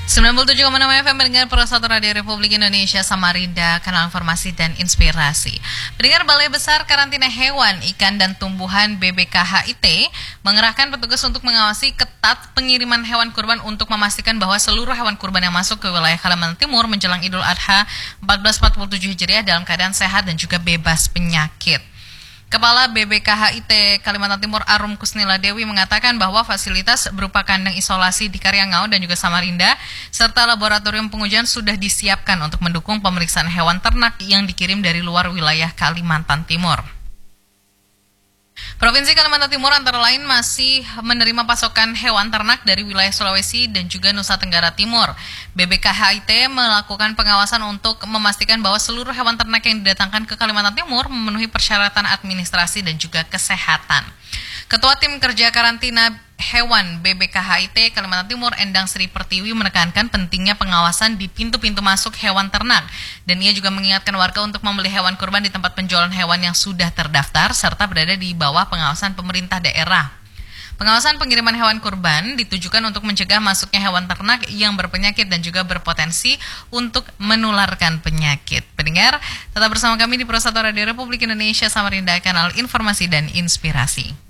97,6 FM mendengar Persatuan Radio Republik Indonesia Samarinda, kanal informasi dan inspirasi. Pendengar, Balai Besar Karantina Hewan, Ikan dan Tumbuhan BBKHIT mengerahkan petugas untuk mengawasi ketat pengiriman hewan kurban untuk memastikan bahwa seluruh hewan kurban yang masuk ke wilayah Kalimantan Timur menjelang Idul Adha 1447 Hijriah dalam keadaan sehat dan juga bebas penyakit. Kepala BBKHIT Kalimantan Timur Arum Kusnila Dewi mengatakan bahwa fasilitas berupa kandang isolasi di Karyangau dan juga Samarinda serta laboratorium pengujian sudah disiapkan untuk mendukung pemeriksaan hewan ternak yang dikirim dari luar wilayah Kalimantan Timur. Provinsi Kalimantan Timur antara lain masih menerima pasokan hewan ternak dari wilayah Sulawesi dan juga Nusa Tenggara Timur. BBKHIT melakukan pengawasan untuk memastikan bahwa seluruh hewan ternak yang didatangkan ke Kalimantan Timur memenuhi persyaratan administrasi dan juga kesehatan. Ketua Tim Kerja Karantina Hewan BBKHIT Kalimantan Timur Endang Sri Pertiwi menekankan pentingnya pengawasan di pintu-pintu masuk hewan ternak, dan ia juga mengingatkan warga untuk membeli hewan kurban di tempat penjualan hewan yang sudah terdaftar serta berada di bawah pengawasan pemerintah daerah. Pengawasan pengiriman hewan kurban ditujukan untuk mencegah masuknya hewan ternak yang berpenyakit dan juga berpotensi untuk menularkan penyakit. Pendengar, tetap bersama kami di Persatuan Radio Republik Indonesia Samarinda, kanal informasi dan inspirasi.